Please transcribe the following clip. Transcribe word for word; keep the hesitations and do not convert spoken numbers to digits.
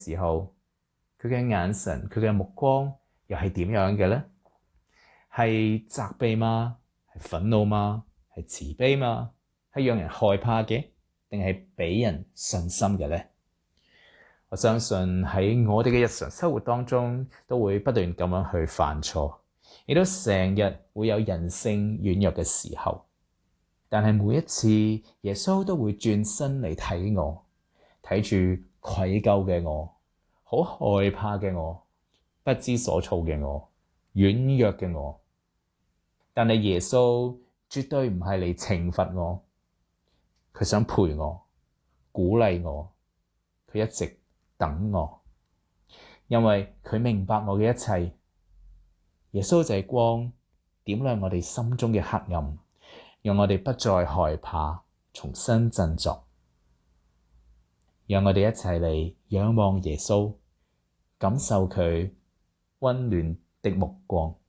時候，佢嘅眼神、佢嘅目光又係點樣嘅呢？係責備嗎？係憤怒嗎？係慈悲嗎？係讓人害怕嘅，定係俾人信心嘅呢？我相信喺我哋嘅日常生活當中，都會不斷咁樣去犯錯，亦都成日會有人性軟弱嘅時候。但係每一次，耶穌都會轉身嚟睇我，睇住愧疚嘅我，好害怕嘅我，不知所措嘅我，軟弱嘅我。但係耶穌絕對唔係嚟懲罰我，佢想陪我，鼓勵我，佢一直等我，因為佢明白我嘅一切。耶穌就係光，點亮我哋心中嘅黑暗，讓我哋不再害怕，重新振作。讓我哋一齊嚟仰望耶穌，感受佢溫暖的目光。